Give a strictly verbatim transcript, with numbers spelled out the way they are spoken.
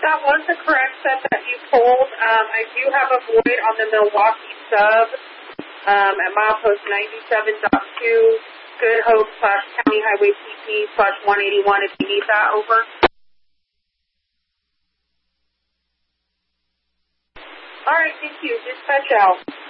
that was the correct set that you pulled. Um, I do have a void on the Milwaukee sub um, at milepost ninety-seven point two, Good Hope slash County Highway P P slash one eighty-one if you need that, over. All right, thank you. Dispatch out.